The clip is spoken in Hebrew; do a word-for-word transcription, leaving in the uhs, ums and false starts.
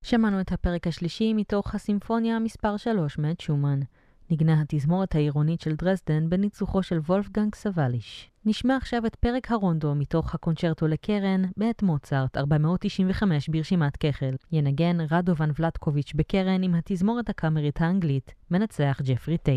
שמענו את הפרק השלישי מתוך הסימפוניה מספר שלוש מאת שומן. נגנה התזמורת העירונית של דרזדן בניצוחו של וולפגנג סבליש. נשמע עכשיו את פרק הרונדו מתוך הקונצ'רטו לקרן בעת מוצרט ארבע מאות תשעים וחמש ברשימת כחל. ינגן רדובן ולטקוביץ' בקרן עם התזמורת הקאמרית האנגלית, מנצח ג'פרי טייל.